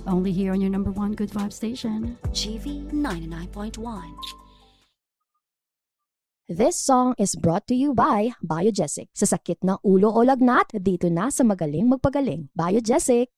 Only here on your number one Good Vibe station, GV 99.1. This song is brought to you by Biogesic. Sa sakit ng ulo o lagnat, dito na sa magaling magpagaling. Biogesic!